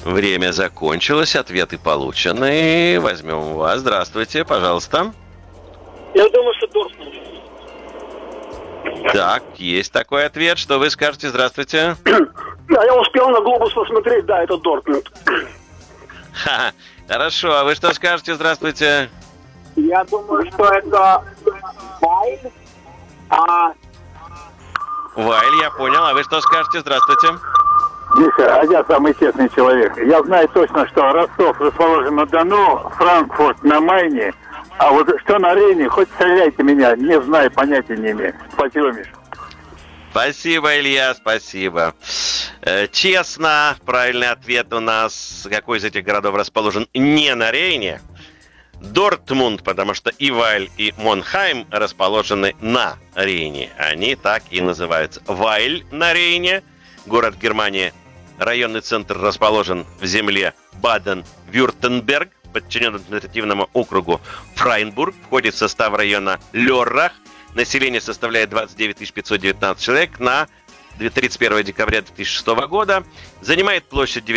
Время закончилось, ответы получены. Возьмем вас. Здравствуйте, пожалуйста. Я думаю, что Дортмунд. Так, есть такой ответ. Что вы скажете? Здравствуйте. Да, я успел на глобус посмотреть, да, это Дортмунд. Ха-ха. Хорошо, а вы что скажете? Здравствуйте. Я думаю, что это Вайль. Вайль, я понял. А вы что скажете? Здравствуйте. Миша, а я самый честный человек. Я знаю точно, что Ростов расположен на Дону, Франкфурт на Майне. А вот что на Рейне, хоть стреляйте меня, не знаю, понятия не имею. Спасибо, Миша. Спасибо, Илья, спасибо. Честно, правильный ответ у нас. Какой из этих городов расположен не на Рейне? Дортмунд, потому что и Вайль, и Монхайм расположены на Рейне. Они так и называются. Вайль на Рейне, город Германии. Районный центр расположен в земле Баден-Вюртемберг, подчинен административному округу Фрайнбург, входит в состав района Леррах. Население составляет 29 519 человек на 31 декабря 2006 года. Занимает площадь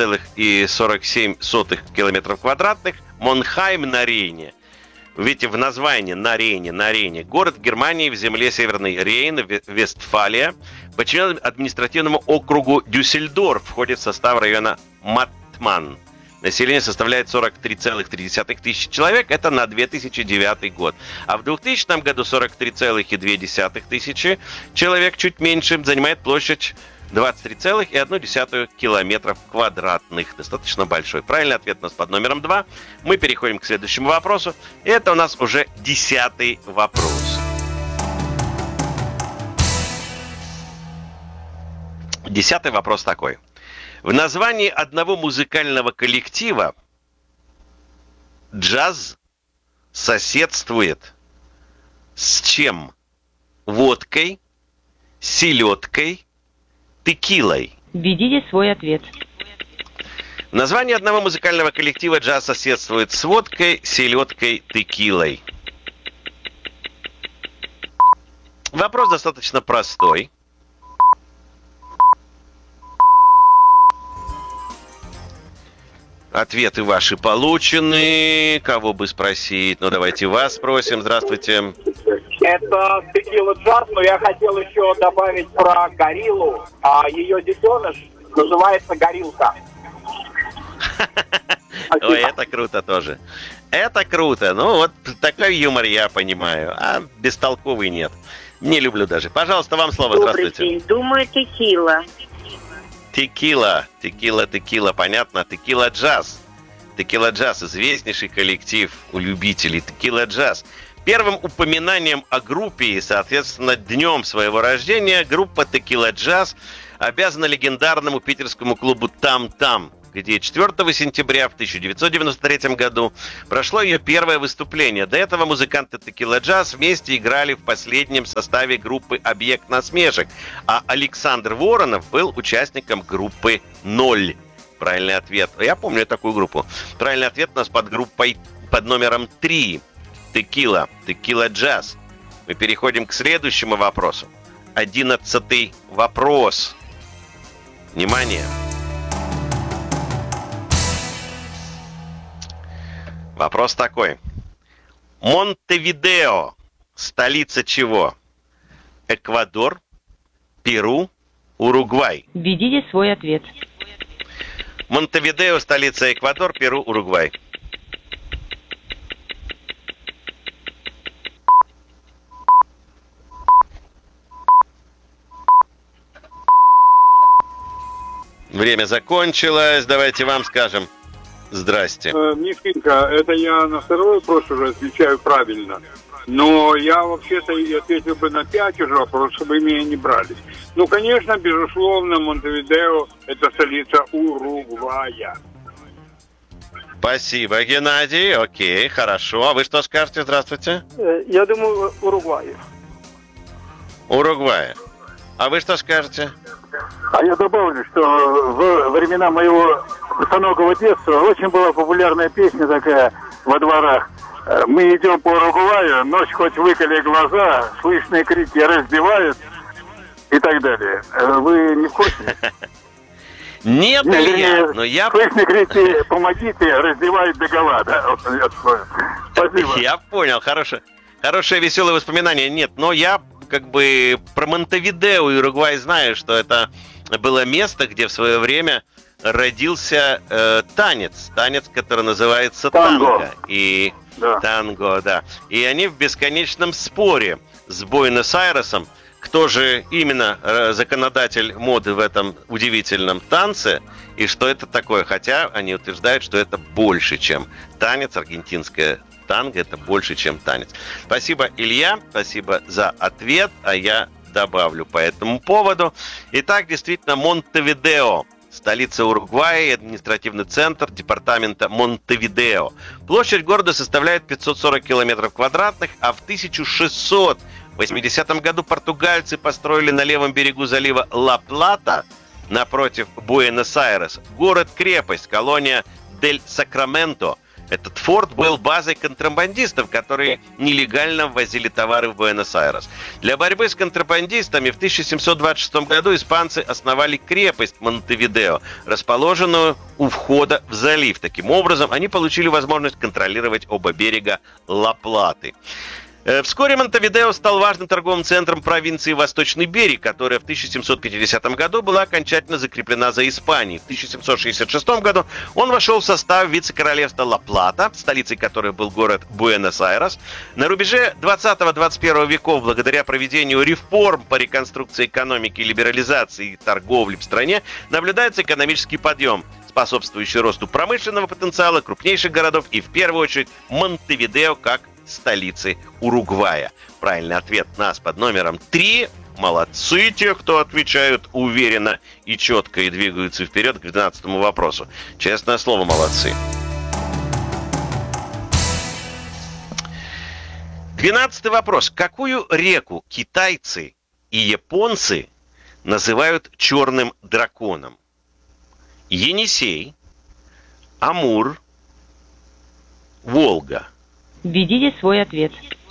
19,47 километров квадратных. Монхайм на Рейне. Видите, в названии на Рейне. Город Германии в земле Северный Рейн, Вестфалия. Подчинен административному округу Дюссельдорф. Входит в состав района Маттман. Население составляет 43,3 тысячи человек. Это на 2009 год. А в 2000 году 43,2 тысячи человек, чуть меньше, занимает площадь 23,1 километров квадратных. Достаточно большой. Правильный ответ у нас под номером 2. Мы переходим к следующему вопросу. И это у нас уже 10-й вопрос. 10-й вопрос такой. В названии одного музыкального коллектива джаз соседствует с чем? Водкой, селедкой, текилой. Введите свой ответ. В названии одного музыкального коллектива джаз соседствует с водкой, селедкой, текилой. Вопрос достаточно простой. Ответы ваши получены. Кого бы спросить? Ну, давайте вас спросим. Здравствуйте. Это текила джаз, но я хотел еще добавить про гориллу. Ее детеныш называется горилка. Ой, это круто тоже. Это круто. Ну, вот такой юмор я понимаю. А бестолковый нет. Не люблю даже. Пожалуйста, вам слово. Здравствуйте. Добрый день. Думаю, текила. Текила, понятно. Текила джаз. Текила джаз, известнейший коллектив у любителей. Текила джаз. Первым упоминанием о группе и, соответственно, днем своего рождения группа Текила джаз обязана легендарному питерскому клубу «Там-там», где 4 сентября в 1993 году прошло ее первое выступление. До этого музыканты Текила джаз вместе играли в последнем составе группы «Объект насмешек», а Александр Воронов был участником группы «Ноль». Правильный ответ. Я помню такую группу. Правильный ответ у нас под группой под номером 3. Текила джаз. Мы переходим к следующему вопросу. 11-й вопрос. Внимание. Вопрос такой. Монтевидео. Столица чего? Эквадор, Перу, Уругвай. Введите свой ответ. Монтевидео, столица Эквадор, Перу, Уругвай. Время закончилось. Давайте вам скажем здрасте. Мишенька, это я на второй вопрос уже отвечаю правильно. Но я вообще-то и ответил бы на 5 уже вопросов, чтобы меня не брали. Ну, конечно, безусловно, Монтевидео – это столица Уругвая. Спасибо, Геннадий. Окей, хорошо. А вы что скажете? Здравствуйте. Я думаю, Уругвай. Уругвай. А вы что скажете? А я добавлю, что в времена моего босоногого детства очень была популярная песня такая во дворах. Мы идем по Уругваю, ночь хоть выколи глаза, слышные крики разбивают и так далее. Вы не в курсе? Нет, Илья, но я... Слышь, говорите, помогите, раздевают догола, да? Спасибо. Я понял, хорошее веселое воспоминание. Нет, но я как бы про Монтевидео и Уругвай знаю, что это было место, где в свое время родился танец, который называется танго. И да. Танго, да. И они в бесконечном споре с Буэнос-Айресом, кто же именно законодатель моды в этом удивительном танце и что это такое. Хотя они утверждают, что это больше, чем танец, аргентинское танго, это больше, чем танец. Спасибо, Илья, спасибо за ответ, а я добавлю по этому поводу. Итак, действительно, Монтевидео. Столица Уругвая и административный центр департамента Монтевидео. Площадь города составляет 540 километров квадратных, а в 1680 году португальцы построили на левом берегу залива Ла-Плата, напротив Буэнос-Айрес, город-крепость, колония Дель Сакраменто. Этот форт был базой контрабандистов, которые нелегально ввозили товары в Буэнос-Айрес. Для борьбы с контрабандистами в 1726 году испанцы основали крепость Монтевидео, расположенную у входа в залив. Таким образом, они получили возможность контролировать оба берега Ла-Платы. Вскоре Монтевидео стал важным торговым центром провинции Восточный берег, которая в 1750 году была окончательно закреплена за Испанией. В 1766 году он вошел в состав вице-королевства Ла-Плата, столицей которой был город Буэнос-Айрес. На рубеже 20-21 веков, благодаря проведению реформ по реконструкции экономики, либерализации торговли в стране, наблюдается экономический подъем, способствующий росту промышленного потенциала крупнейших городов и, в первую очередь, Монтевидео как столицы Уругвая. Правильный ответ у нас под номером 3. Молодцы те, кто отвечают уверенно и четко и двигаются вперед к 12-му вопросу. Честное слово, молодцы. 12-й вопрос. Какую реку китайцы и японцы называют черным драконом? Енисей, Амур, Волга. Введите свой ответ.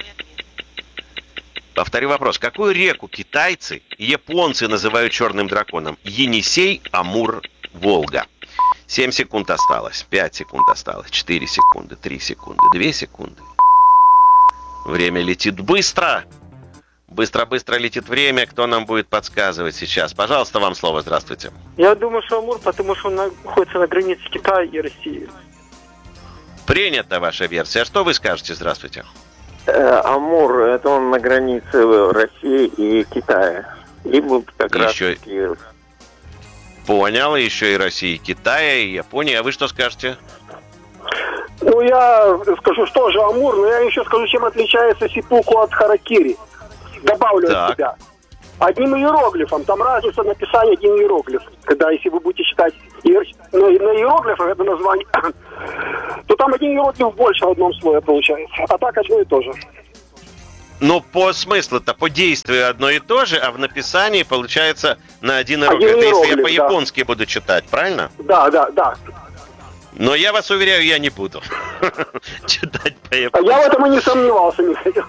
Повторю вопрос. Какую реку китайцы и японцы называют черным драконом? Енисей, Амур, Волга. 7 секунд осталось. 5 секунд осталось. 4 секунды. 3 секунды. 2 секунды. Время летит быстро. Быстро-быстро летит время. Кто нам будет подсказывать сейчас? Пожалуйста, вам слово. Здравствуйте. Я думаю, что Амур, потому что он находится на границе Китая и России. Принята ваша версия. А что вы скажете? Здравствуйте. Амур, это он на границе России и Китая. И вот как раз таки... Понял, еще и России, и Китая, и Японии. А вы что скажете? Ну, я скажу, что же Амур, но я еще скажу, чем отличается сипуку от харакири. Добавлю от себя. Одним иероглифом. Там разница написания один иероглиф. Когда, если вы будете читать на иероглифах это название, то там один иероглиф больше в одном слое получается. А так одно и то же. Но по смыслу-то, по действию одно и то же, а в написании получается на один иероглиф. Это если я по-японски буду читать, правильно? Да. Но я вас уверяю, я не буду читать по-японски. Я в этом и не сомневался, Михаил.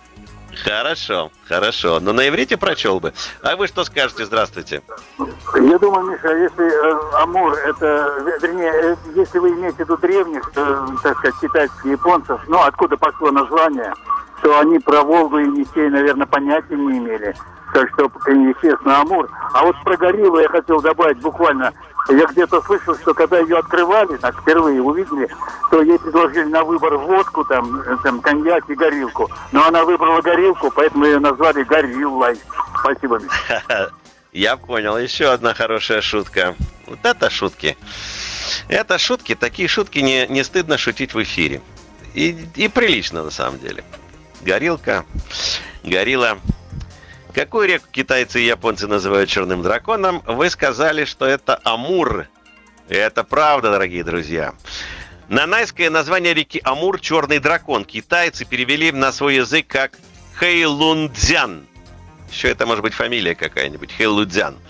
Хорошо. Но на иврите прочел бы. А вы что скажете? Здравствуйте. Я думаю, Миша, если Амур, это, вернее, если вы имеете в виду древних, так сказать, китайских, японцев, ну, откуда пошло название, то они про Волгу и Енисей, наверное, понятия не имели. Так что, естественно, Амур. А вот про гориллу я хотел добавить буквально. Я где-то слышал, что когда ее открывали, так впервые увидели, то ей предложили на выбор водку, там коньяк и горилку. Но она выбрала горилку, поэтому ее назвали гориллой. Спасибо, Миша. Я понял. Еще одна хорошая шутка. Вот это шутки. Это шутки. Такие шутки не стыдно шутить в эфире. И прилично, на самом деле. Горилка, горилла. Какую реку китайцы и японцы называют черным драконом? Вы сказали, что это Амур. И это правда, дорогие друзья. Нанайское название реки Амур – черный дракон. Китайцы перевели на свой язык как Хэйлунцзян. Еще это может быть фамилия какая-нибудь. Хэйлунцзян.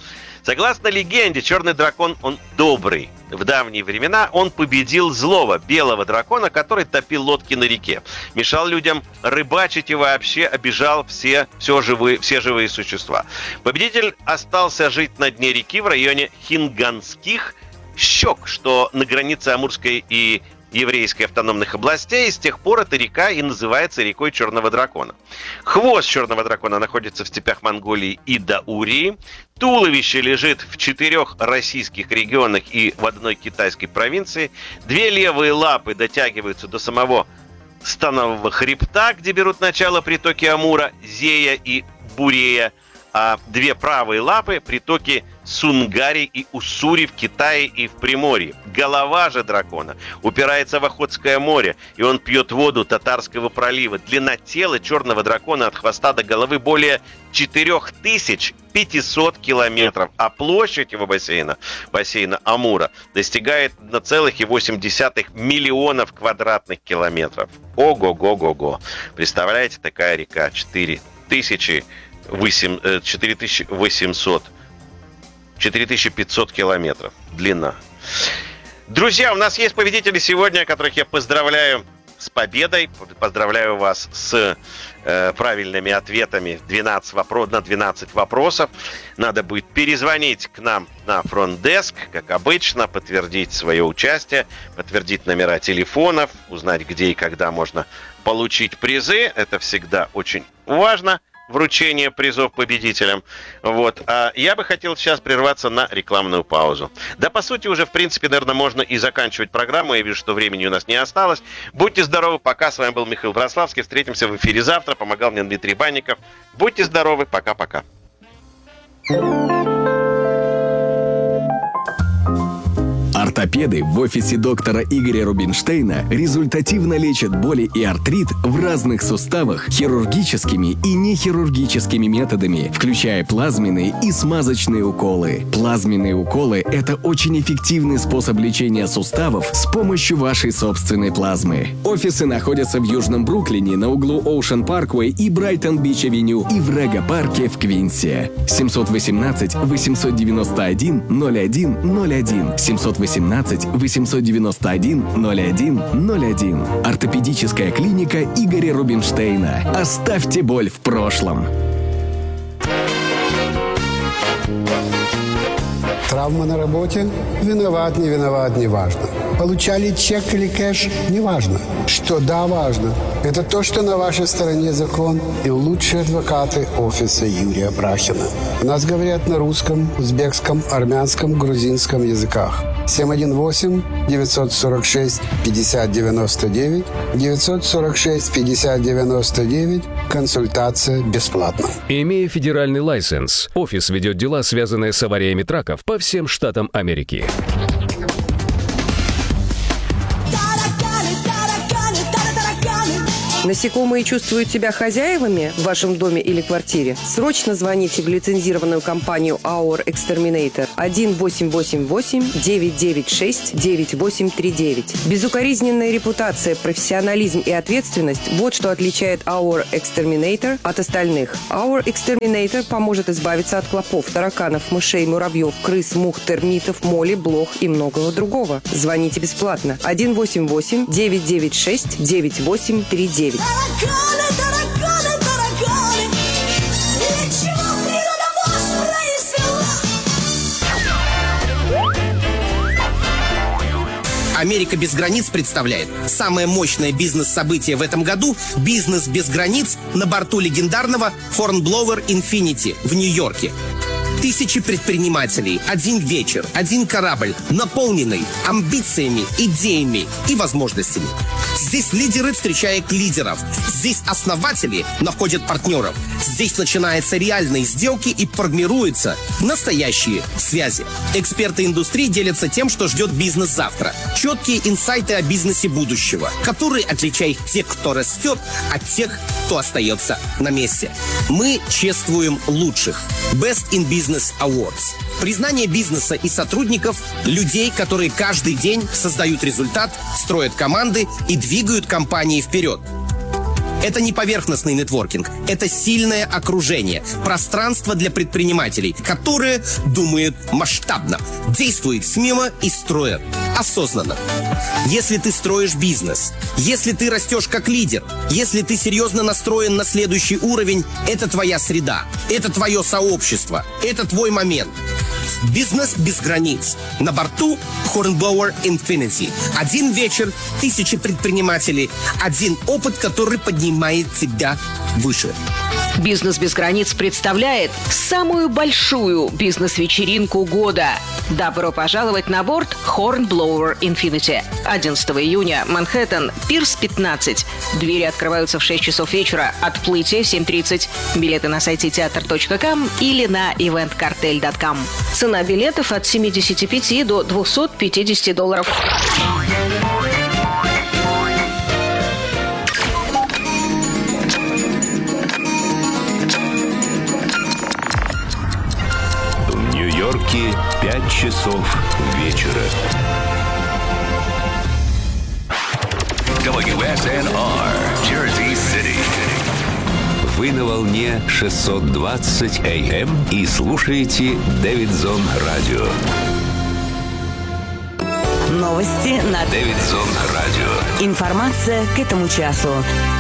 Согласно легенде, черный дракон, он добрый. В давние времена он победил злого, белого дракона, который топил лодки на реке, мешал людям рыбачить и вообще обижал все живые существа. Победитель остался жить на дне реки в районе Хинганских щек, что на границе Амурской и еврейской автономных областей, и с тех пор эта река и называется рекой Черного дракона. Хвост Черного дракона находится в степях Монголии и Даурии. Туловище лежит в 4 российских регионах и в одной китайской провинции. 2 левые лапы дотягиваются до самого станового хребта, где берут начало притоки Амура, Зея и Бурея, а 2 правые лапы – притоки Сунгари и Уссури в Китае и в Приморье. Голова же дракона упирается в Охотское море, и он пьет воду Татарского пролива. Длина тела черного дракона от хвоста до головы более 4500 километров, а площадь его бассейна Амура, достигает 1,8 миллионов квадратных километров. Ого-го-го-го. Представляете, такая река 4500 километров длина. Друзья, у нас есть победители сегодня, которых я поздравляю с победой. Поздравляю вас с правильными ответами на 12 вопросов. Надо будет перезвонить к нам на фронт-деск, как обычно, подтвердить свое участие, подтвердить номера телефонов, узнать, где и когда можно получить призы. Это всегда очень важно. Вручение призов победителям. Вот. А я бы хотел сейчас прерваться на рекламную паузу. Да, по сути, уже, в принципе, наверное, можно и заканчивать программу. Я вижу, что времени у нас не осталось. Будьте здоровы. Пока. С вами был Михаил Браславский. Встретимся в эфире завтра. Помогал мне Дмитрий Банников. Будьте здоровы. Пока-пока. Ортопеды в офисе доктора Игоря Рубинштейна результативно лечат боли и артрит в разных суставах хирургическими и нехирургическими методами, включая плазменные и смазочные уколы. Плазменные уколы – это очень эффективный способ лечения суставов с помощью вашей собственной плазмы. Офисы находятся в Южном Бруклине на углу Оушен Парквей и Брайтон-Бич-авеню и в Рега-парке в Квинсе. 718-891-0101 718-891-0101. Ортопедическая клиника Игоря Рубинштейна. Оставьте боль в прошлом. Травма на работе? Виноват, не виноват, не важно. Получали чек или кэш? Не важно. Что да, важно. Это то, что на вашей стороне закон и лучшие адвокаты офиса Юрия Брахина. У нас говорят на русском, узбекском, армянском, грузинском языках. 718-946-5099, 946-5099. Консультация бесплатна. Имея федеральный лайсенс, офис ведет дела, связанные с авариями траков по всем штатам Америки. Насекомые чувствуют себя хозяевами в вашем доме или квартире? Срочно звоните в лицензированную компанию Our Exterminator 1-888-996-9839. Безукоризненная репутация, профессионализм и ответственность – вот что отличает Our Exterminator от остальных. Our Exterminator поможет избавиться от клопов, тараканов, мышей, муравьев, крыс, мух, термитов, моли, блох и многого другого. Звоните бесплатно. 1-888-996-9839. Америка без границ представляет самое мощное бизнес-событие в этом году – «Бизнес без границ» на борту легендарного Hornblower Infinity в Нью-Йорке. Тысячи предпринимателей, один вечер, один корабль, наполненный амбициями, идеями и возможностями. Здесь лидеры встречают лидеров. Здесь основатели находят партнеров. Здесь начинаются реальные сделки и формируются настоящие связи. Эксперты индустрии делятся тем, что ждет бизнес завтра. Четкие инсайты о бизнесе будущего, которые отличают тех, кто растет, от тех, кто остается на месте. Мы чествуем лучших. Best in Business Awards. Признание бизнеса и сотрудников, людей, которые каждый день создают результат, строят команды и двигают компании вперед. Это не поверхностный нетворкинг, это сильное окружение, пространство для предпринимателей, которые думают масштабно, действуют смело и строят осознанно. Если ты строишь бизнес, если ты растешь как лидер, если ты серьезно настроен на следующий уровень, это твоя среда, это твое сообщество, это твой момент. Бизнес без границ. На борту Hornblower Infinity. Один вечер, 1000 предпринимателей, один опыт, который поднимает тебя выше. «Бизнес без границ» представляет самую большую бизнес-вечеринку года. Добро пожаловать на борт Hornblower Infinity. 11 июня, Манхэттен, Пирс 15. Двери открываются в 6 часов вечера, отплытие в 7:30. Билеты на сайте teatr.com или на eventcartel.com. Цена билетов от $75 до $250. В Нью-Йорке 5 часов вечера. WSNR, Jersey City. Вы на волне 620 AM и слушаете Дэвидсон Радио. Новости на Дэвидсон Радио. Информация к этому часу.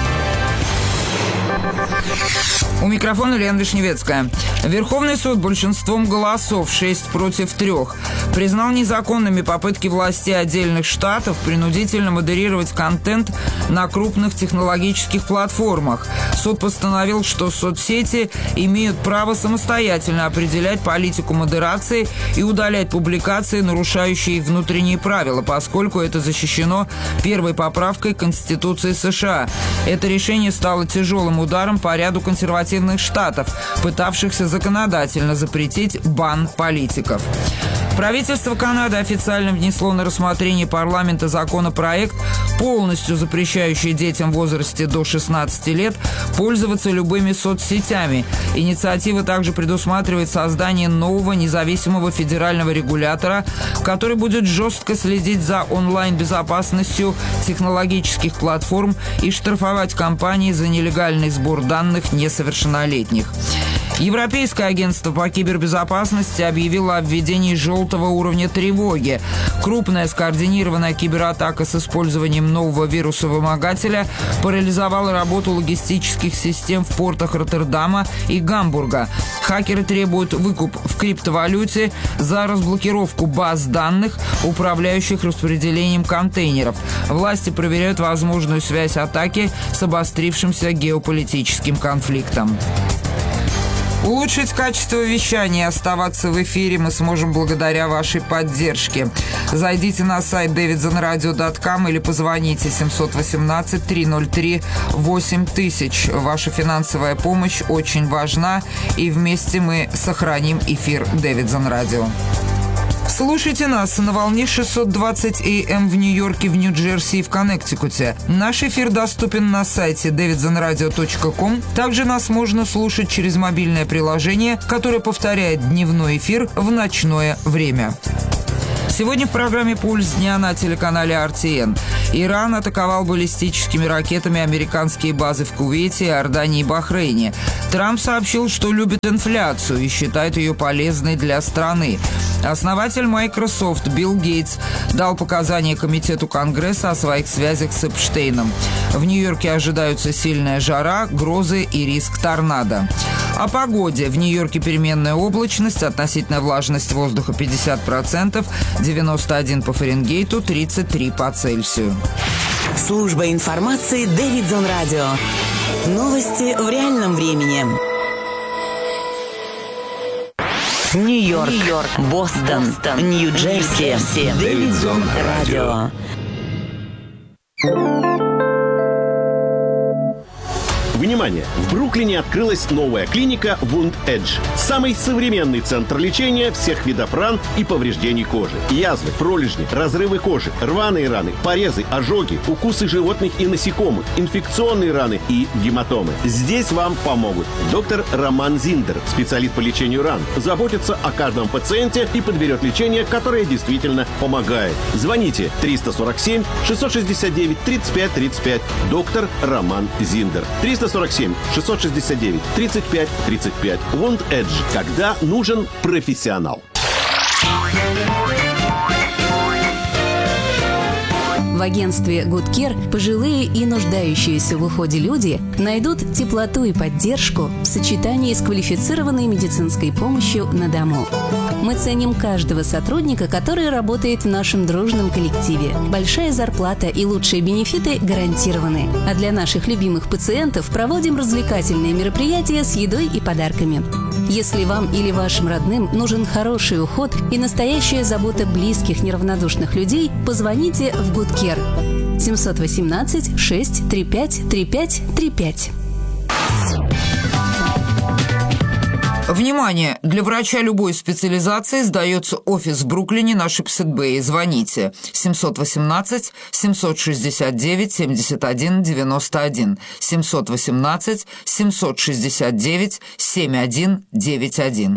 У микрофона Лена Вишневецкая. Верховный суд большинством голосов 6 против 3 признал незаконными попытки властей отдельных штатов принудительно модерировать контент на крупных технологических платформах. Суд постановил, что соцсети имеют право самостоятельно определять политику модерации и удалять публикации, нарушающие их внутренние правила, поскольку это защищено первой поправкой Конституции США. Это решение стало тяжелым ударом по ряду консервативных штатов, пытавшихся законодательно запретить бан политиков. Правительство Канады официально внесло на рассмотрение парламента законопроект, полностью запрещающий детям в возрасте до 16 лет пользоваться любыми соцсетями. Инициатива также предусматривает создание нового независимого федерального регулятора, который будет жестко следить за онлайн-безопасностью технологических платформ и штрафовать компании за нелегальный сбор данных несовершеннолетних. Европейское агентство по кибербезопасности объявило о введении желтого уровня тревоги. Крупная скоординированная кибератака с использованием нового вируса-вымогателя парализовала работу логистических систем в портах Роттердама и Гамбурга. Хакеры требуют выкуп в криптовалюте за разблокировку баз данных, управляющих распределением контейнеров. Власти проверяют возможную связь атаки с обострившимся геополитическим конфликтом. Улучшить качество вещания и оставаться в эфире мы сможем благодаря вашей поддержке. Зайдите на сайт davidsonradio.com или позвоните 718-303-8000. Ваша финансовая помощь очень важна, и вместе мы сохраним эфир Дэвидсон Радио. Слушайте нас на волне 620 AM в Нью-Йорке, в Нью-Джерси и в Коннектикуте. Наш эфир доступен на сайте davidsonradio.com. Также нас можно слушать через мобильное приложение, которое повторяет дневной эфир в ночное время. Сегодня в программе «Пульс дня» на телеканале RTN. Иран атаковал баллистическими ракетами американские базы в Кувейте, Иордании и Бахрейне. Трамп сообщил, что любит инфляцию и считает ее полезной для страны. Основатель Microsoft Билл Гейтс дал показания Комитету Конгресса о своих связях с Эпштейном. В Нью-Йорке ожидаются сильная жара, грозы и риск торнадо. О погоде. В Нью-Йорке переменная облачность, относительная влажность воздуха 50%, 91 по Фаренгейту, 33 по Цельсию. Служба информации Дэвидсон Радио. Новости в реальном времени. Нью-Йорк, Бостон, Нью-Джерси. Дэвидсон Радио. Внимание! В Бруклине открылась новая клиника Wound Edge. Самый современный центр лечения всех видов ран и повреждений кожи. Язвы, пролежни, разрывы кожи, рваные раны, порезы, ожоги, укусы животных и насекомых, инфекционные раны и гематомы. Здесь вам помогут доктор Роман Зиндер, специалист по лечению ран, заботится о каждом пациенте и подберет лечение, которое действительно помогает. Звоните 347 669 35 35. Доктор Роман Зиндер. 347 669 35 35. Wound Edge. Когда нужен профессионал. В агентстве Good Care пожилые и нуждающиеся в уходе люди найдут теплоту и поддержку в сочетании с квалифицированной медицинской помощью на дому. Мы ценим каждого сотрудника, который работает в нашем дружном коллективе. Большая зарплата и лучшие бенефиты гарантированы. А для наших любимых пациентов проводим развлекательные мероприятия с едой и подарками. Если вам или вашим родным нужен хороший уход и настоящая забота близких неравнодушных людей, позвоните в Good Care 718 635 3535. Внимание! Для врача любой специализации сдается офис в Бруклине на Шипсет-Бэй. Звоните 718 769 71 91 718 769 7191.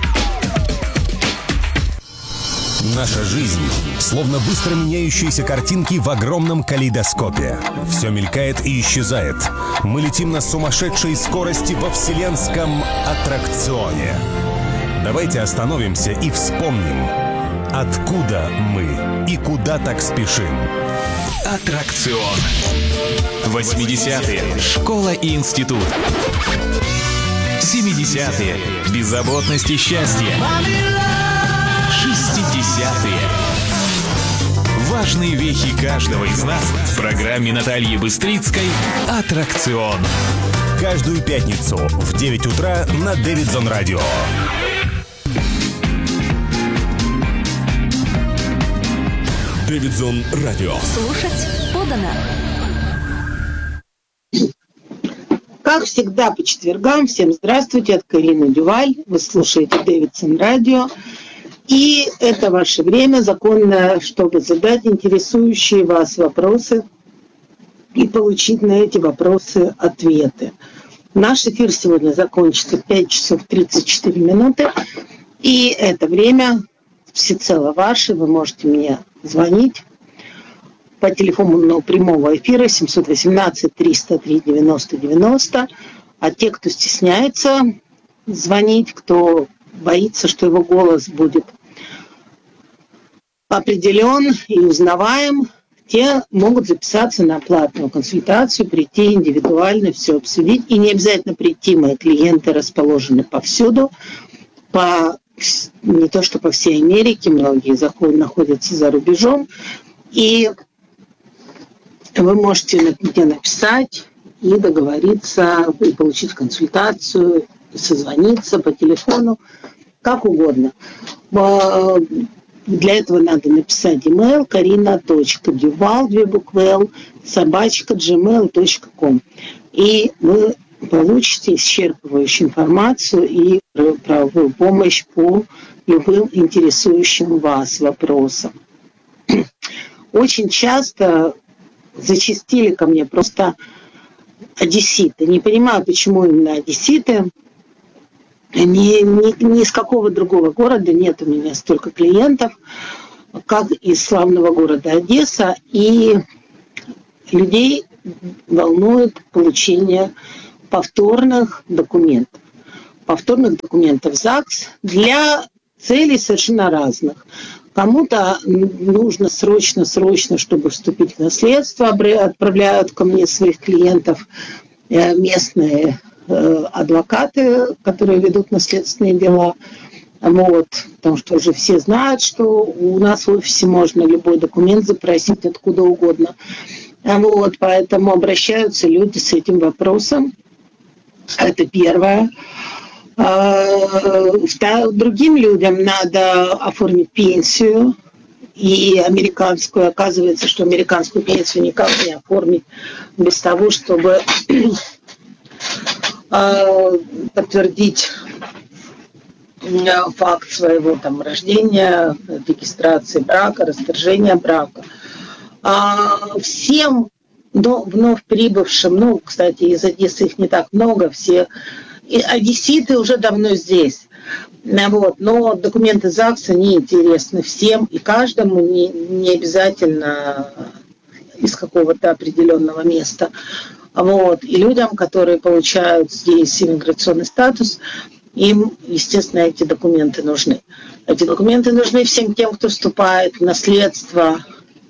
Наша жизнь словно быстро меняющиеся картинки в огромном калейдоскопе. Все мелькает и исчезает. Мы летим на сумасшедшей скорости во вселенском аттракционе. Давайте остановимся и вспомним, откуда мы и куда так спешим. Аттракцион. 80-е. Школа и институт. 70-е. Беззаботность и счастье. 60-е. Важные вехи каждого из нас в программе Натальи Быстрицкой «Аттракцион». Каждую пятницу в 9 утра на Дэвидзон Радио. Дэвидзон Радио. Слушать подано. Как всегда по четвергам, всем здравствуйте, от Карины Дюваль. Вы слушаете Дэвидзон Радио. И это ваше время законное, чтобы задать интересующие вас вопросы и получить на эти вопросы ответы. Наш эфир сегодня закончится в 5 часов 34 минуты. И это время всецело ваше. Вы можете мне звонить по телефону прямого эфира 718-303-90-90. А те, кто стесняется звонить, кто боится, что его голос будет определен и узнаваем, те могут записаться на платную консультацию, прийти индивидуально, все обсудить. И не обязательно прийти, мои клиенты расположены повсюду, не то что по всей Америке, многие находятся за рубежом. И вы можете мне написать и договориться, и получить консультацию, и созвониться по телефону, как угодно. Для этого надо написать email karina.duval@gmail.com. И вы получите исчерпывающую информацию и правовую помощь по любым интересующим вас вопросам. Очень часто зачастили ко мне просто одесситы. Не понимаю, почему именно одесситы. Ни из какого другого города нет у меня столько клиентов, как из славного города Одесса. И людей волнует получение повторных документов. Повторных документов ЗАГС для целей совершенно разных. Кому-то нужно срочно, чтобы вступить в наследство, отправляют ко мне своих клиентов местные адвокаты, которые ведут наследственные дела. Потому что уже все знают, что у нас в офисе можно любой документ запросить откуда угодно. Поэтому обращаются люди с этим вопросом. Это первое. Другим людям надо оформить пенсию. И американскую. Оказывается, что американскую пенсию никак не оформить без того, чтобы подтвердить факт своего там рождения, регистрации брака, расторжения брака. Всем вновь прибывшим, кстати, из Одессы их не так много, все одесситы уже давно здесь. Но документы ЗАГСа не интересны всем и каждому, не обязательно из какого-то определенного места. И людям, которые получают здесь иммиграционный статус, им, естественно, эти документы нужны. Эти документы нужны всем тем, кто вступает в наследство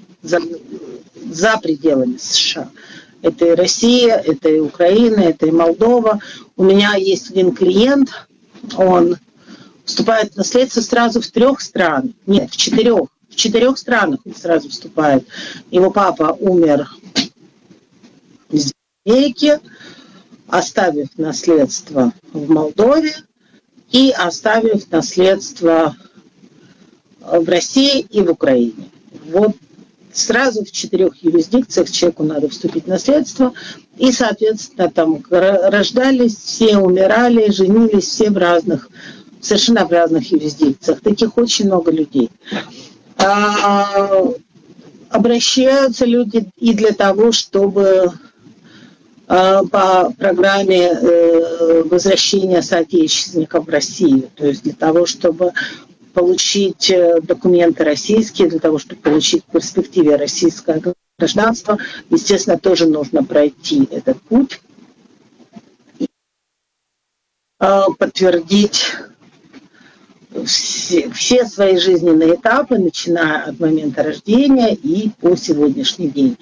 за пределами США. Это и Россия, это и Украина, это и Молдова. У меня есть один клиент, он вступает в наследство сразу в 3 странах. Нет, в 4. В 4 странах он сразу вступает. Его папа умер в Америке, оставив наследство в Молдове и оставив наследство в России и в Украине. Сразу в 4 юрисдикциях человеку надо вступить в наследство. И, соответственно, там рождались, все умирали, женились все совершенно в разных юрисдикциях. Таких очень много людей. Обращаются люди и для того, чтобы по программе возвращения соотечественников в Россию, то есть для того, чтобы получить документы российские, для того, чтобы получить в перспективе российское гражданство, естественно, тоже нужно пройти этот путь, подтвердить все свои жизненные этапы, начиная от момента рождения и по сегодняшний день.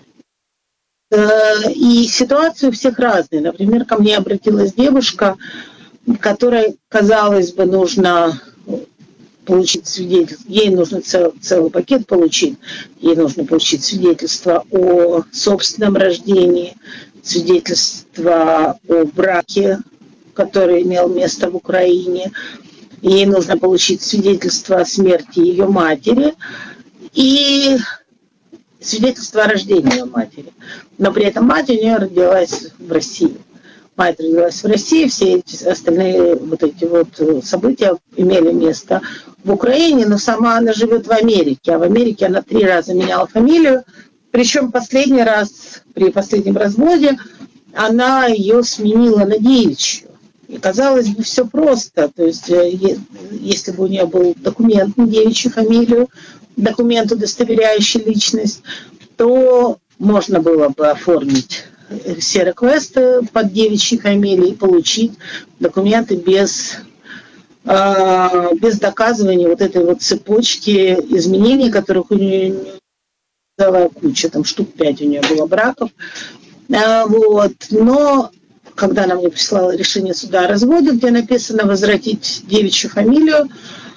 И ситуации у всех разные. Например, ко мне обратилась девушка, которой, казалось бы, нужно получить свидетельство, ей нужно целый пакет получить, ей нужно получить свидетельство о собственном рождении, свидетельство о браке, который имел место в Украине, ей нужно получить свидетельство о смерти ее матери и свидетельство о рождении ее матери. Но при этом мать у нее родилась в России. Мать родилась в России, все эти остальные события имели место в Украине, но сама она живет в Америке, а в Америке она 3 раза меняла фамилию, причем последний раз, при последнем разводе, она ее сменила на девичью. И казалось бы, все просто, то есть если бы у нее был документ на девичью фамилию, документ, удостоверяющий личность, то можно было бы оформить все реквесты под девичьей фамилией и получить документы без доказывания этой цепочки изменений, которых у нее целая куча, там штук 5 у нее было браков. Но когда она мне прислала решение суда о разводе, где написано возвратить девичью фамилию,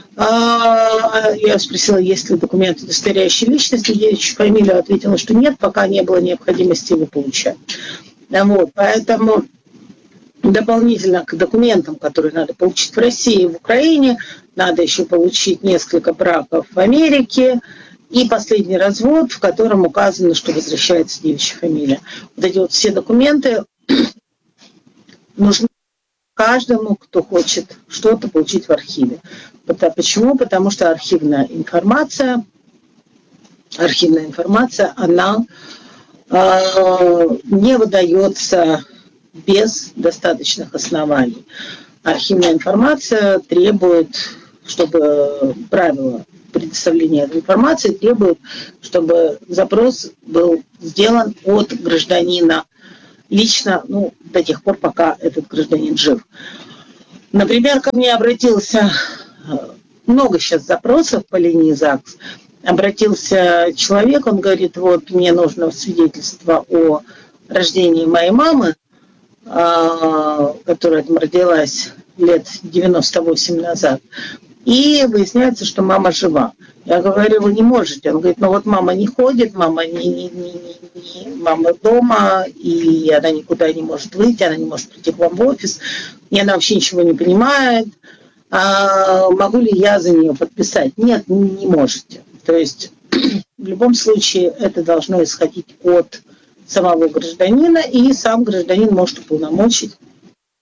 я спросила, есть ли документы, удостоверяющие личность, и девичью фамилию, ответила, что нет, пока не было необходимости его получать. Поэтому дополнительно к документам, которые надо получить в России и в Украине, надо еще получить несколько браков в Америке и последний развод, в котором указано, что возвращается девичья фамилия. Эти все документы нужны каждому, кто хочет что-то получить в архиве. Почему? Потому что архивная информация, она не выдается без достаточных оснований. Архивная информация требует, чтобы правила предоставления этой информации требуют, чтобы запрос был сделан от гражданина лично, до тех пор, пока этот гражданин жив. Например, ко мне обратился, много сейчас запросов по линии ЗАГС, обратился человек, он говорит, мне нужно свидетельство о рождении моей мамы, которая там родилась лет 98 назад, и выясняется, что мама жива. Я говорю, вы не можете. Он говорит, мама не ходит, мама дома, и она никуда не может выйти, она не может прийти к вам в офис, и она вообще ничего не понимает. Могу ли я за нее подписать? Нет, не можете. То есть в любом случае это должно исходить от самого гражданина, и сам гражданин может уполномочить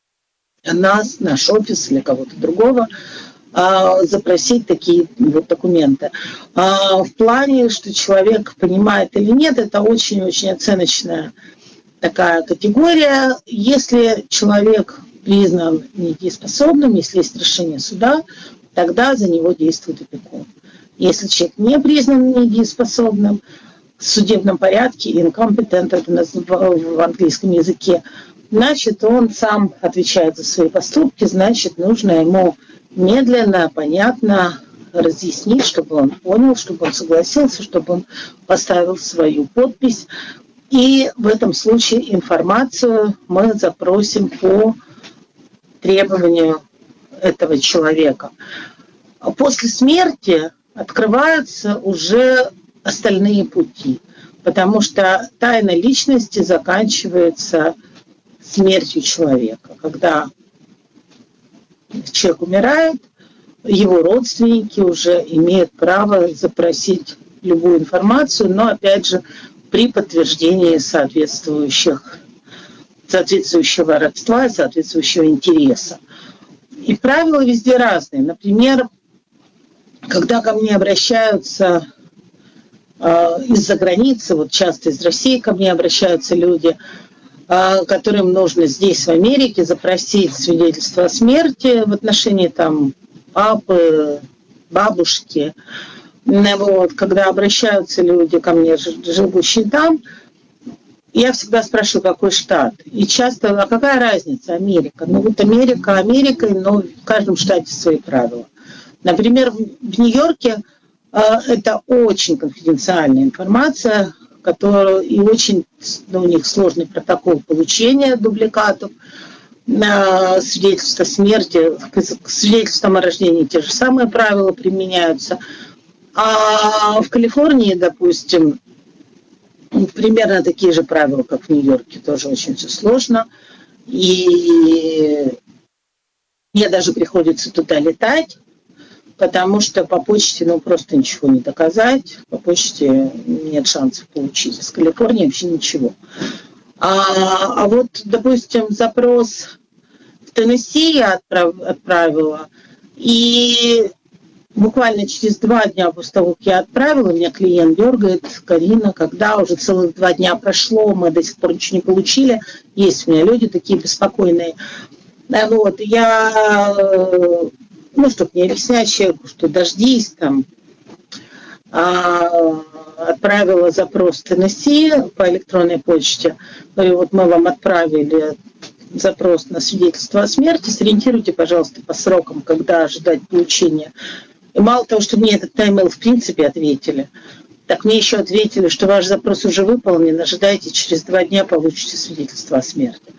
нас, наш офис или кого-то другого, запросить такие вот документы. В плане, что человек понимает или нет, это очень-очень оценочная такая категория. Если человек признан недееспособным, если есть решение суда, тогда за него действует опекун. Если человек не признан недееспособным, в судебном порядке, incompetent, это в английском языке, значит, он сам отвечает за свои поступки, значит, нужно ему медленно, понятно разъяснить, чтобы он понял, чтобы он согласился, чтобы он поставил свою подпись. И в этом случае информацию мы запросим по требованию этого человека. После смерти открываются уже остальные пути, потому что тайна личности заканчивается смертью человека. Когда человек умирает, его родственники уже имеют право запросить любую информацию, но, опять же, при подтверждении соответствующего родства и соответствующего интереса. И правила везде разные. Например, когда ко мне обращаются из-за границы, вот часто из России ко мне обращаются люди, которым нужно здесь, в Америке, запросить свидетельство о смерти в отношении там папы, бабушки. Вот, когда обращаются люди ко мне, живущие там, я всегда спрашиваю, какой штат. И часто, а какая разница, Америка? Ну вот Америка, но в каждом штате свои правила. Например, в Нью-Йорке это очень конфиденциальная информация, которую и очень у них сложный протокол получения дубликатов, свидетельства о смерти, к свидетельствам о рождении те же самые правила применяются. А в Калифорнии, допустим, примерно такие же правила, как в Нью-Йорке, тоже очень все сложно. И мне даже приходится туда летать, потому что по почте просто ничего не доказать. По почте нет шансов получить. Из Калифорнии вообще ничего. А вот, допустим, запрос в Теннесси я отправила, и буквально через 2 дня после того, как я отправила, меня клиент дергает: Карина, когда уже целых 2 дня прошло, мы до сих пор ничего не получили. Есть у меня люди такие беспокойные. Вот, я, чтобы не объяснять человеку, что дождись, там, отправила запрос в Теннесси по электронной почте. Говорю, вот мы вам отправили запрос на свидетельство о смерти, сориентируйте, пожалуйста, по срокам, когда ожидать получения. И мало того, что мне этот таймейл в принципе ответили, так мне еще ответили, что ваш запрос уже выполнен, ожидайте, через 2 дня получите свидетельство о смерти.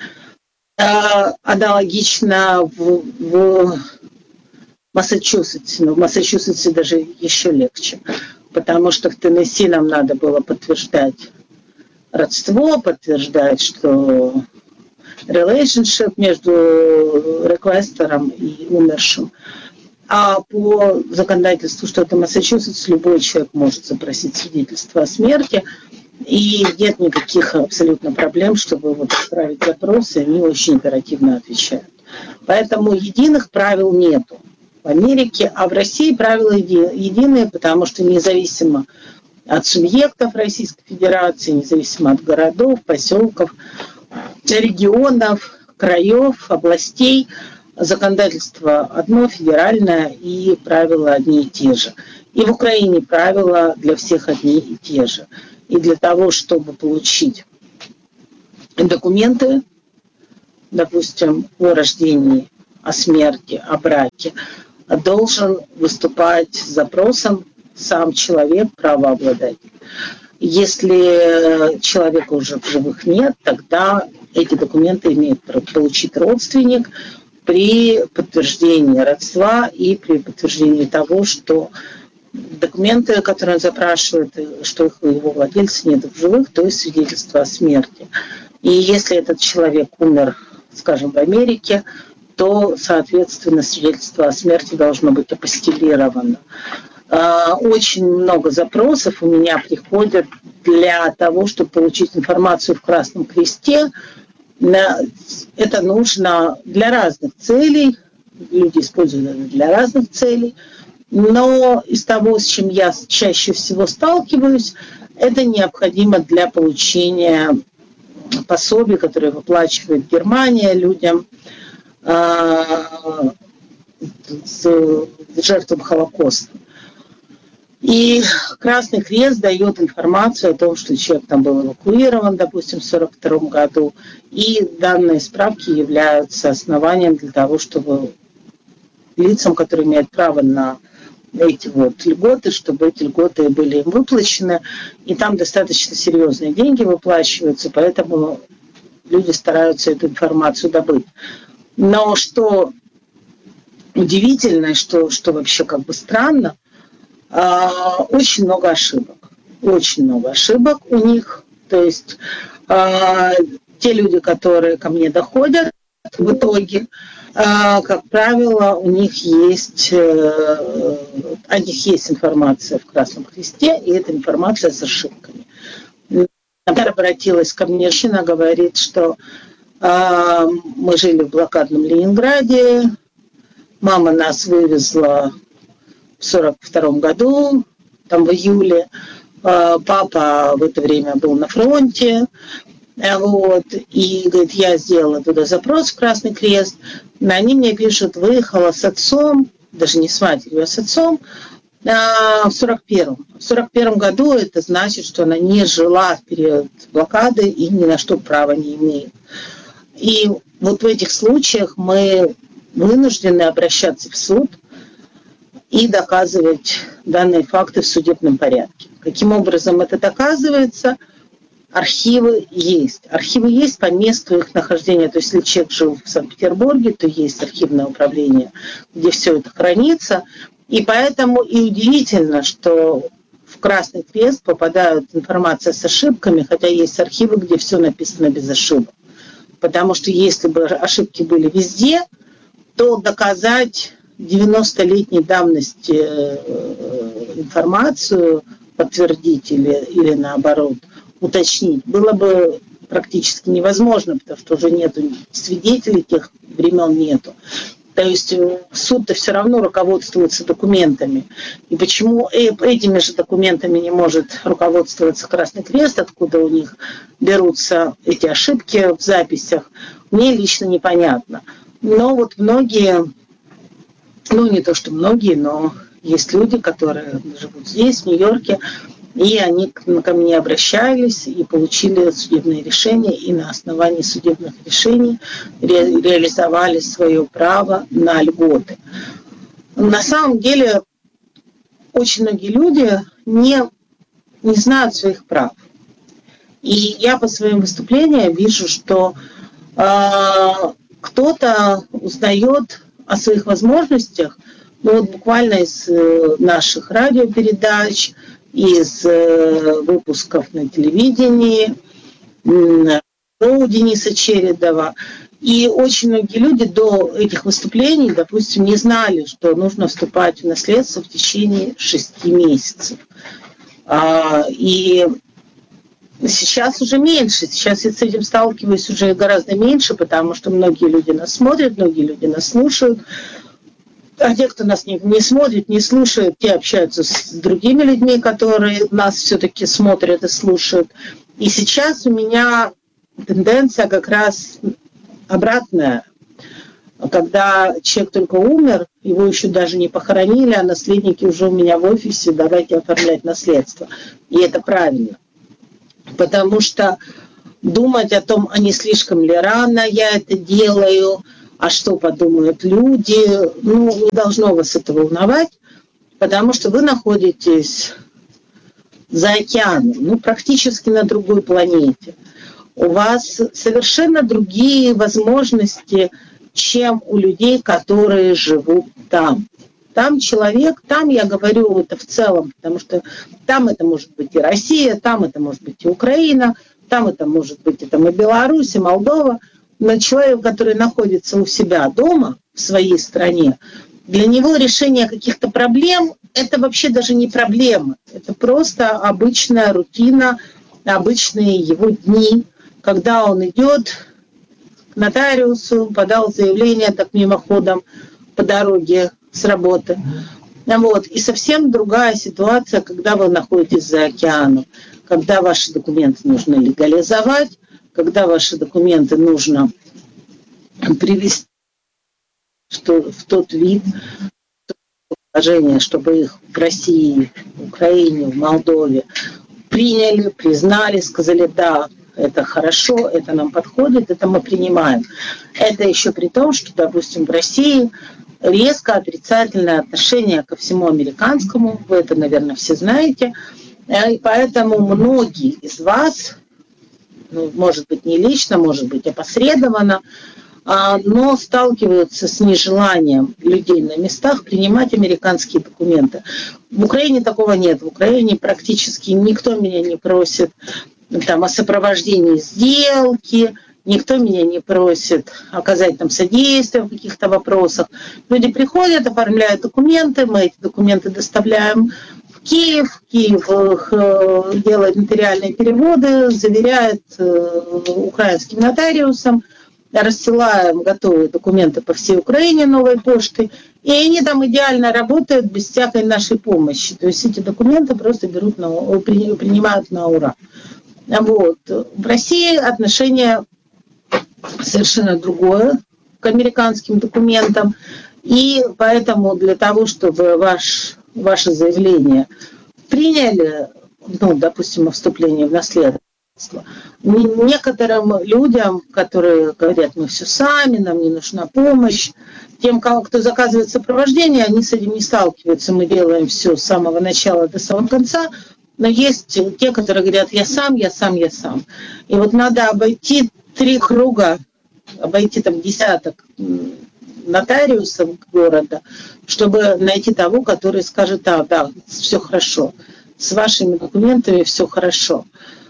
Аналогично в Массачусетсе, но в Массачусетсе даже еще легче, потому что в Теннесси нам надо было подтверждать родство, подтверждать, что relationship между реквестором и умершим. А по законодательству штата Массачусетс любой человек может запросить свидетельство о смерти, и нет никаких абсолютно проблем, чтобы отправить запрос, и они очень оперативно отвечают. Поэтому единых правил нету в Америке, а в России правила единые, потому что независимо от субъектов Российской Федерации, независимо от городов, поселков, регионов, краев, областей, законодательство одно, федеральное, и правила одни и те же. И в Украине правила для всех одни и те же. И для того, чтобы получить документы, допустим, о рождении, о смерти, о браке, должен выступать с запросом сам человек, правообладатель. Если человека уже в живых нет, тогда эти документы имеет получить родственник при подтверждении родства и при подтверждении того, что документы, которые он запрашивает, что его владельца нет в живых, то есть свидетельство о смерти. И если этот человек умер, скажем, в Америке, то, соответственно, свидетельство о смерти должно быть апостилировано. Очень много запросов у меня приходят для того, чтобы получить информацию в Красном Кресте Это нужно для разных целей, люди используют это для разных целей, но из того, с чем я чаще всего сталкиваюсь, это необходимо для получения пособий, которые выплачивает Германия людям, жертвам Холокоста. И Красный Крест дает информацию о том, что человек там был эвакуирован, допустим, в 1942 году, и данные справки являются основанием для того, чтобы лицам, которые имеют право на эти вот льготы, чтобы эти льготы были им выплачены, и там достаточно серьезные деньги выплачиваются, поэтому люди стараются эту информацию добыть. Но что удивительно, что вообще как бы странно, очень много ошибок. Очень много ошибок у них. То есть те люди, которые ко мне доходят, в итоге, как правило, у них есть информация в Красном Кресте, и эта информация с ошибками. Например, обратилась ко мне женщина, говорит, что мы жили в блокадном Ленинграде, мама нас вывезла в 1942 году, там в июле, папа в это время был на фронте, вот, и, говорит, я сделала туда запрос в Красный Крест, они мне пишут, выехала с отцом, даже не с матерью, а с отцом, в 1941. В 1941 году это значит, что она не жила в период блокады и ни на что права не имеет. И вот в этих случаях мы вынуждены обращаться в суд и доказывать данные факты в судебном порядке. Каким образом это доказывается? Архивы есть. Архивы есть по месту их нахождения. То есть, если человек жил в Санкт-Петербурге, то есть архивное управление, где все это хранится. И поэтому и удивительно, что в Красный Крест попадает информация с ошибками, хотя есть архивы, где все написано без ошибок. Потому что если бы ошибки были везде, то доказать 90-летней давности информацию, подтвердить или наоборот уточнить, было бы практически невозможно, потому что уже нету свидетелей, тех времен нету. То есть суд-то все равно руководствуется документами. И почему этими же документами не может руководствоваться Красный Крест, откуда у них берутся эти ошибки в записях, мне лично непонятно. Но вот многие, не то что многие, но есть люди, которые живут здесь, в Нью-Йорке, и они ко мне обращались и получили судебные решения, и на основании судебных решений реализовали свое право на льготы. На самом деле очень многие люди не знают своих прав. И я по своим выступлениям вижу, что кто-то узнает о своих возможностях, буквально из наших радиопередач, из выпусков на телевидении, шоу Дениса Чередова. И очень многие люди до этих выступлений, допустим, не знали, что нужно вступать в наследство в течение 6 месяцев. И сейчас уже меньше. Сейчас я с этим сталкиваюсь уже гораздо меньше, потому что многие люди нас смотрят, многие люди нас слушают. А те, кто нас не смотрит, не слушает, те общаются с другими людьми, которые нас все-таки смотрят и слушают. И сейчас у меня тенденция как раз обратная. Когда человек только умер, его еще даже не похоронили, а наследники уже у меня в офисе, давайте оформлять наследство. И это правильно. Потому что думать о том, а не слишком ли рано я это делаю, а что подумают люди, не должно вас это волновать, потому что вы находитесь за океаном, практически на другой планете. У вас совершенно другие возможности, чем у людей, которые живут там. Там человек, там я говорю это в целом, потому что там это может быть и Россия, там это может быть и Украина, там это может быть и Беларусь, и Молдова. Но человек, который находится у себя дома, в своей стране, для него решение каких-то проблем – это вообще даже не проблема. Это просто обычная рутина, обычные его дни, когда он идет нотариусу, подал заявление так мимоходом по дороге с работы. Вот. И совсем другая ситуация, когда вы находитесь за океаном, когда ваши документы нужно легализовать, когда ваши документы нужно привести в тот вид, положение, чтобы их в России, в Украине, в Молдове приняли, признали, сказали, да, это хорошо, это нам подходит, это мы принимаем. Это еще при том, что, допустим, в России резко отрицательное отношение ко всему американскому, вы это, наверное, все знаете, и поэтому многие из вас, ну, может быть, не лично, может быть, опосредованно, но сталкиваются с нежеланием людей на местах принимать американские документы. В Украине такого нет. В Украине практически никто меня не просит там, о сопровождении сделки, никто меня не просит оказать там содействие в каких-то вопросах. Люди приходят, оформляют документы, мы эти документы доставляем в Киев их делает нотариальные переводы, заверяет украинским нотариусам, рассылаем готовые документы по всей Украине новой почтой, и они там идеально работают без всякой нашей помощи. То есть эти документы просто принимают на ура. Вот. В России отношение совершенно другое к американским документам, и поэтому для того, чтобы ваше заявление приняли, ну, допустим, о вступлении в наследство, некоторым людям, которые говорят, мы все сами, нам не нужна помощь, тем, кто заказывает сопровождение, они с этим не сталкиваются, мы делаем все с самого начала до самого конца, но есть те, которые говорят, я сам. И вот надо обойти 3 круга, обойти там десяток нотариусов города, чтобы найти того, который скажет, да, все хорошо, с вашими документами все хорошо.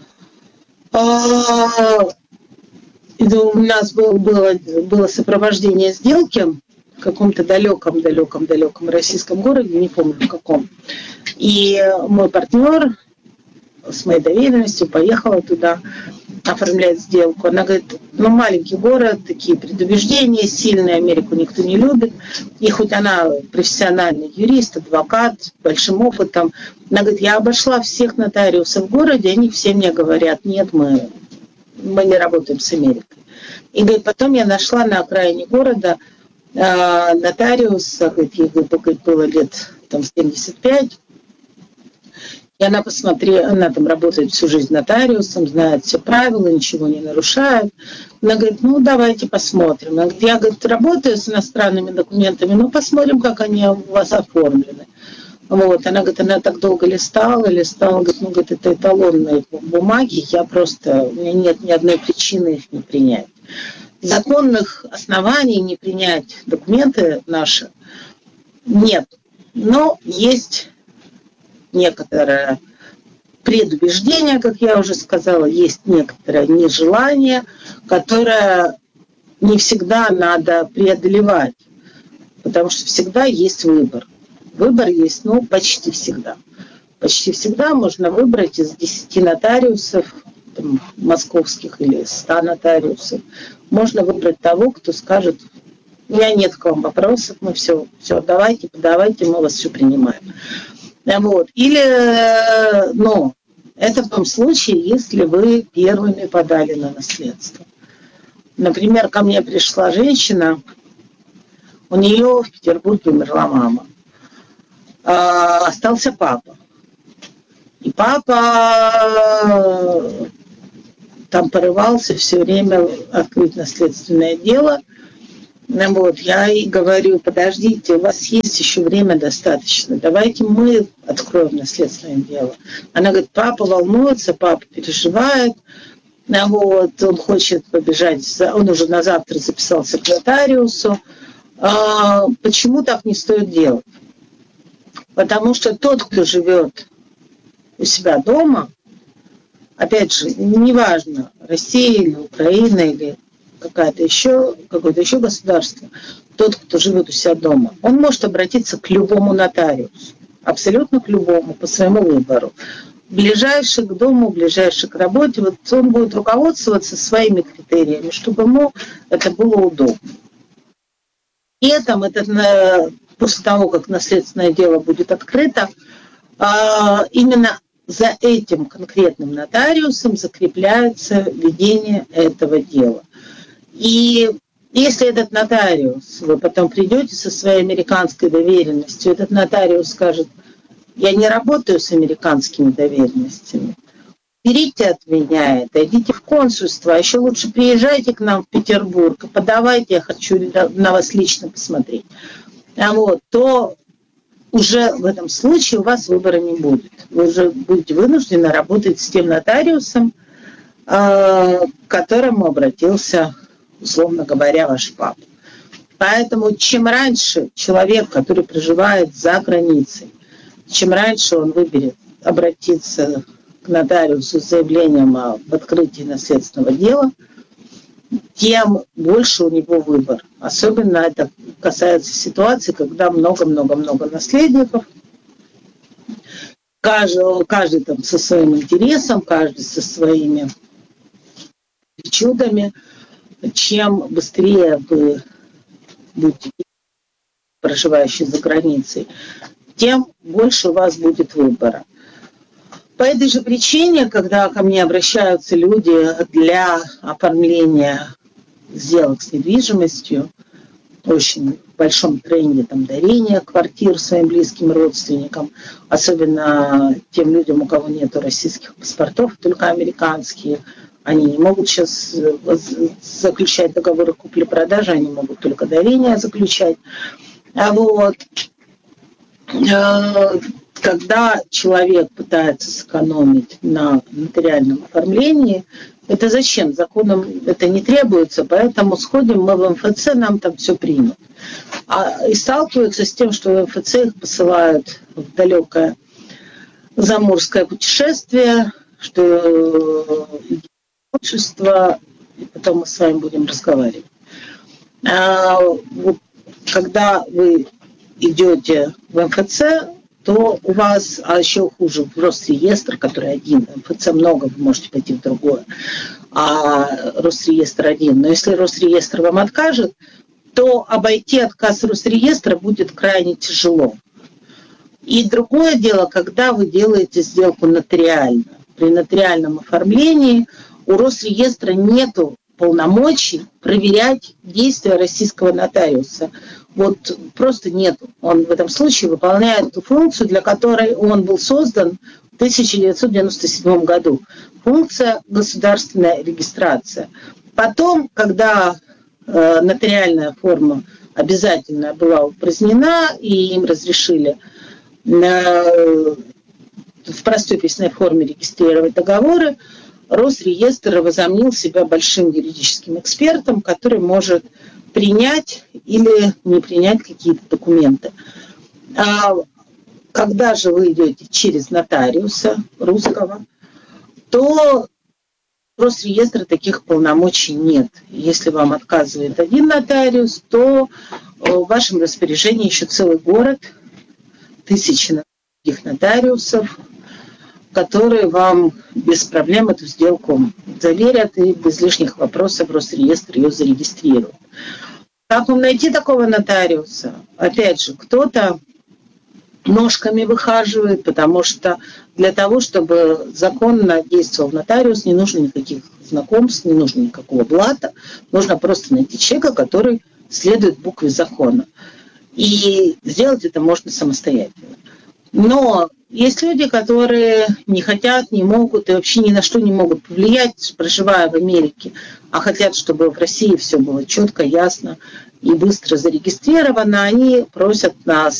У нас было сопровождение сделки в каком-то далеком российском городе, не помню в каком. И мой партнер с моей доверенностью поехала туда оформлять сделку. Она говорит, маленький город, такие предубеждения сильные, Америку никто не любит. И хоть она профессиональный юрист, адвокат, с большим опытом, она говорит, я обошла всех нотариусов в городе, они все мне говорят, нет, мы не работаем с Америкой. И говорит, потом я нашла на окраине города нотариуса, говорит, ей было лет там 75, и она посмотрела, она там работает всю жизнь нотариусом, знает все правила, ничего не нарушает. Она говорит, давайте посмотрим. Я, говорит, работаю с иностранными документами, посмотрим, как они у вас оформлены. Вот. Она говорит, она так долго листала, говорит, это эталонные бумаги, у меня нет ни одной причины их не принять. Законных оснований не принять документы наши нет, но есть некоторое предубеждение, как я уже сказала, есть некоторое нежелание, которое не всегда надо преодолевать, потому что всегда есть выбор. Выбор есть, почти всегда. Почти всегда можно выбрать из 10 нотариусов, там, московских или 100 нотариусов, можно выбрать того, кто скажет, у меня нет к вам вопросов, мы все, давайте, подавайте, мы вас все принимаем. Вот. Или, это в том случае, если вы первыми подали на наследство. Например, ко мне пришла женщина, у нее в Петербурге умерла мама. Остался папа. И папа там порывался все время открыть наследственное дело. Вот, я ей говорю, подождите, у вас есть еще время достаточно, давайте мы откроем наследственное дело. Она говорит, папа волнуется, папа переживает, вот, он хочет побежать, он уже на завтра записался к нотариусу. Почему так не стоит делать? Потому что тот, кто живет у себя дома, опять же, неважно, Россия или Украина или какое-то еще государство, тот, кто живет у себя дома, он может обратиться к любому нотариусу, абсолютно к любому, по своему выбору. Ближайший к дому, ближайший к работе, вот он будет руководствоваться своими критериями, чтобы ему это было удобно. При этом после того, как наследственное дело будет открыто, именно за этим конкретным нотариусом закрепляется ведение этого дела. И если этот нотариус, вы потом придете со своей американской доверенностью, этот нотариус скажет: я не работаю с американскими доверенностями, берите от меня это, идите в консульство, а еще лучше приезжайте к нам в Петербург и подавайте, я хочу на вас лично посмотреть. То уже в этом случае у вас выбора не будет. Вы уже будете вынуждены работать с тем нотариусом, к которому обратился, условно говоря, ваш папа. Поэтому чем раньше человек, который проживает за границей, чем раньше он выберет обратиться к нотариусу с заявлением об открытии наследственного дела, тем больше у него выбор. Особенно это касается ситуации, когда много-много-много наследников, каждый там со своим интересом, каждый со своими причудами. Чем быстрее вы будете проживающие за границей, тем больше у вас будет выбора. По этой же причине, когда ко мне обращаются люди для оформления сделок с недвижимостью, очень в большом тренде дарения квартир своим близким родственникам, особенно тем людям, у кого нет российских паспортов, только американские, они не могут сейчас заключать договоры купли-продажи, они могут только дарения заключать. Когда человек пытается сэкономить на нотариальном оформлении, это зачем? Законом это не требуется, поэтому сходим мы в МФЦ, нам там все примут. И сталкиваются с тем, что в МФЦ их посылают в далекое заморское путешествие, что общество, и потом мы с вами будем разговаривать. Когда вы идете в МФЦ, то у вас, а еще хуже, в Росреестр, который один, в МФЦ много, вы можете пойти в другое, а Росреестр один. Но если Росреестр вам откажет, то обойти отказ Росреестра будет крайне тяжело. И другое дело, когда вы делаете сделку нотариально. При нотариальном оформлении у Росреестра нету полномочий проверять действия российского нотариуса. Просто нету. Он в этом случае выполняет ту функцию, для которой он был создан в 1997 году. Функция государственная регистрация. Потом, когда нотариальная форма обязательно была упразднена, и им разрешили в простой письменной форме регистрировать договоры, Росреестр возомнил себя большим юридическим экспертом, который может принять или не принять какие-то документы. Когда же вы идете через нотариуса русского, то у Росреестра таких полномочий нет. Если вам отказывает один нотариус, то в вашем распоряжении еще целый город, тысячи других нотариусов, которые вам без проблем эту сделку заверят и без лишних вопросов Росреестр ее зарегистрирует. Как вам найти такого нотариуса? Опять же, кто-то ножками выхаживает, потому что для того, чтобы законно действовал нотариус, не нужно никаких знакомств, не нужно никакого блата, нужно просто найти человека, который следует букве закона. И сделать это можно самостоятельно. Но есть люди, которые не хотят, не могут и вообще ни на что не могут повлиять, проживая в Америке, а хотят, чтобы в России все было четко, ясно и быстро зарегистрировано. Они просят нас